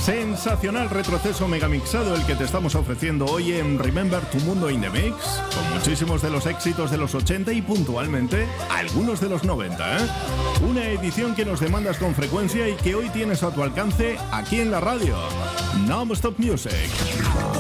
Sensacional retroceso megamixado el que te estamos ofreciendo hoy en Remember Tu Mundo in the Mix, con muchísimos de los éxitos de los 80 y puntualmente algunos de los 90, ¿eh? Una edición que nos demandas con frecuencia y que hoy tienes a tu alcance aquí en la radio. Non-Stop Music.